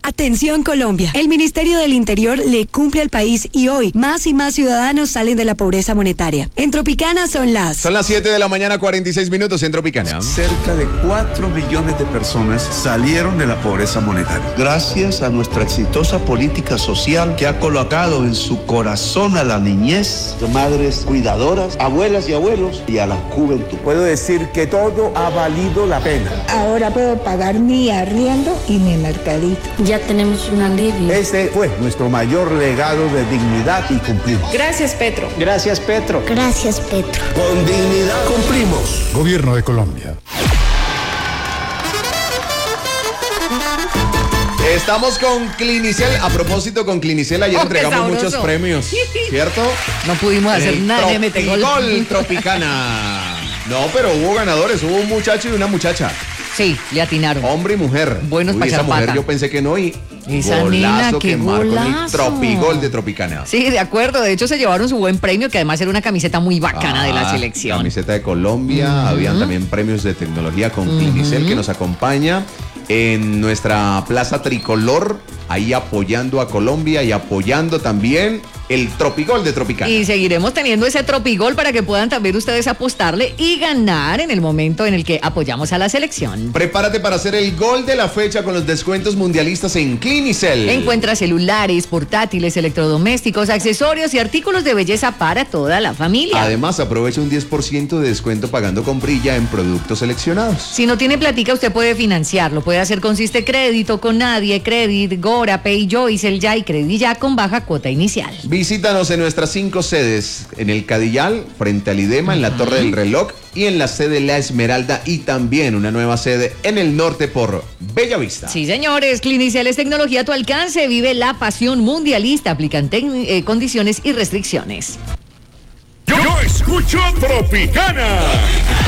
Atención Colombia, el Ministerio del Interior le cumple al país y hoy más y más ciudadanos salen de la pobreza monetaria. En Tropicana son las 7 de la mañana, 46 minutos en Tropicana. Cerca de 4 millones de personas salieron de la pobreza monetaria. Gracias a nuestra exitosa política social que ha colocado en su corazón a la niñez, de madres cuidadoras, abuelas y abuelos y a la juventud. Puedo decir que todo ha valido la pena. Ahora puedo pagar mi arriendo y mi mercadito. Ya tenemos un alivio. Este fue nuestro mayor legado de dignidad y cumplimos. Gracias, Petro. Gracias, Petro. Gracias, Petro. Con dignidad cumplimos. Gobierno de Colombia. Estamos con Clinicel. A propósito, con Clinicel ayer entregamos muchos premios, ¿cierto? No pudimos hacer nada de metegol. Tropigol Tropicana. No, pero hubo ganadores, hubo un muchacho y una muchacha. Sí, le atinaron. Hombre y mujer. Buenos para esa echar mujer pata. yo pensé que no y Esa golazo nena, que qué marcó en el golazo. Tropigol de Tropicana. Sí, de acuerdo. De hecho, se llevaron su buen premio, que además era una camiseta muy bacana de la selección. Camiseta de Colombia. Habían también premios de tecnología con Clinicel que nos acompaña en nuestra Plaza Tricolor, ahí apoyando a Colombia y apoyando también el Tropigol de Tropicana. Y seguiremos teniendo ese Tropigol para que puedan también ustedes apostarle y ganar en el momento en el que apoyamos a la selección. Prepárate para hacer el gol de la fecha con los descuentos mundialistas en Clinicel. Encuentra celulares, portátiles, electrodomésticos, accesorios y artículos de belleza para toda la familia. Además, aprovecha un 10% de descuento pagando con brilla en productos seleccionados. Si no tiene platica, usted puede financiarlo. Puede hacer con Siste Crédito, con Nadie, Credit, Gora, PayJoy, Celya y Credit Ya con baja cuota inicial. Visítanos en nuestras 5 sedes, en el Cadillal, frente al IDEMA, en la Torre del Reloj y en la sede La Esmeralda y también una nueva sede en el norte por Bellavista. Sí, señores, Clinicel es tecnología a tu alcance. Vive la pasión mundialista. Aplican condiciones y restricciones. Yo escucho Tropicana.